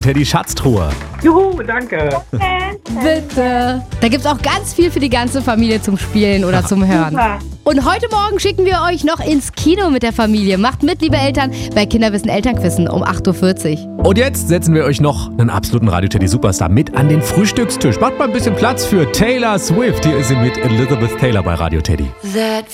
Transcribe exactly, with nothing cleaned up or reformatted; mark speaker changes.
Speaker 1: Teddy Schatztruhe.
Speaker 2: Juhu, danke.
Speaker 3: Bitte. Da gibt's auch ganz viel für die ganze Familie zum Spielen oder zum Hören.
Speaker 2: Super.
Speaker 3: Und heute Morgen schicken wir euch noch ins Kino mit der Familie. Macht mit, liebe Eltern, bei Kinderwissen Elternquissen um acht Uhr vierzig.
Speaker 1: Und jetzt setzen wir euch noch einen absoluten Radio-Teddy-Superstar mit an den Frühstückstisch. Macht mal ein bisschen Platz für Taylor Swift. Hier ist sie mit Elizabeth Taylor bei Radio Teddy.
Speaker 4: That